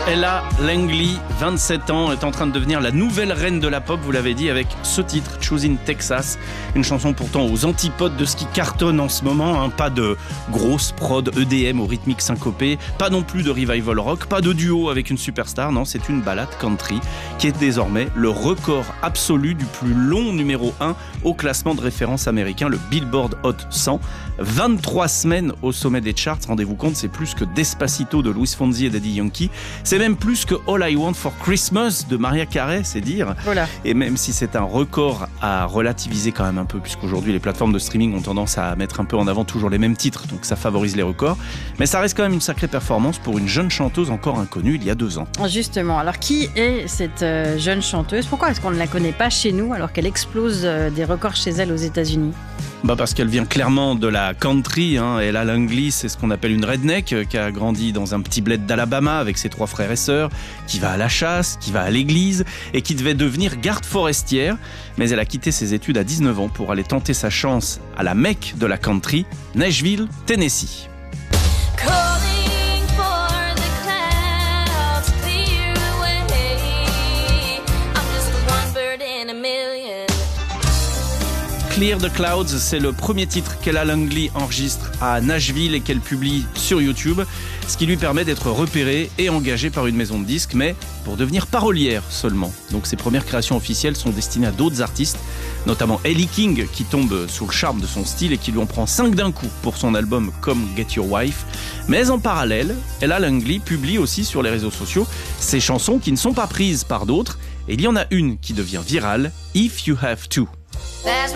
Ella Langley, 27 ans, est en train de devenir la nouvelle reine de la pop, vous l'avez dit, avec ce titre, Choosing Texas. Une chanson pourtant aux antipodes de ce qui cartonne en ce moment. Pas de grosse prod EDM au rythmique syncopé, pas non plus de revival rock, pas de duo avec une superstar. Non, c'est une ballade country qui est désormais le record absolu du plus long numéro 1 au classement de référence américain, le Billboard Hot 100. 23 semaines au sommet des charts, rendez-vous compte, c'est plus que Despacito de Luis Fonsi et Daddy Yankee. C'est même plus que All I Want for Christmas de Mariah Carey, c'est dire. Voilà. Et même si c'est un record à relativiser quand même un peu, puisqu'aujourd'hui les plateformes de streaming ont tendance à mettre un peu en avant toujours les mêmes titres, donc ça favorise les records. Mais ça reste quand même une sacrée performance pour une jeune chanteuse encore inconnue il y a 2 ans. Justement, alors qui est cette jeune chanteuse ? Pourquoi est-ce qu'on ne la connaît pas chez nous alors qu'elle explose des records chez elle aux États-Unis ? Parce qu'elle vient clairement de la country. Ella Langley, c'est ce qu'on appelle une redneck, qui a grandi dans un petit bled d'Alabama avec ses 3 frères et sœurs, qui va à la chasse, qui va à l'église et qui devait devenir garde forestière. Mais elle a quitté ses études à 19 ans pour aller tenter sa chance à la Mecque de la country, Nashville, Tennessee. Clear the Clouds, c'est le premier titre qu'Ella Langley enregistre à Nashville et qu'elle publie sur YouTube, ce qui lui permet d'être repérée et engagée par une maison de disques, mais pour devenir parolière seulement. Donc ses premières créations officielles sont destinées à d'autres artistes, notamment Ellie King, qui tombe sous le charme de son style et qui lui en prend 5 d'un coup pour son album Come Get Your Wife. Mais en parallèle, Ella Langley publie aussi sur les réseaux sociaux ses chansons qui ne sont pas prises par d'autres, et il y en a une qui devient virale, If You Have To.